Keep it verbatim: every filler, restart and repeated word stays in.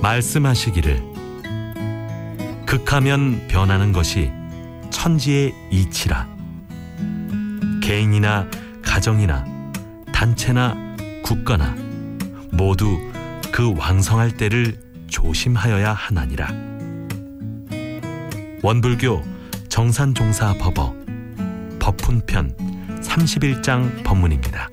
말씀하시기를 극하면 변하는 것이 천지의 이치라. 개인이나 가정이나 단체나 국가나 모두 그 왕성할 때를 조심하여야 하나니라. 원불교 정산종사법어 법훈편 삼십일 장 법문입니다.